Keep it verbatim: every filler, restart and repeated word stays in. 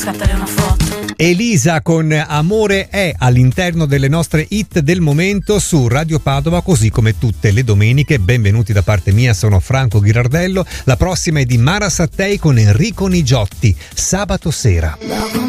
scattare una foto. Elisa con Amore è all'interno delle nostre hit del momento su Radio Padova, così come tutte le domeniche. Benvenuti da parte mia, sono Franco Ghirardello. La prossima è di Mara Sattei con Enrico Nigiotti, Sabato sera.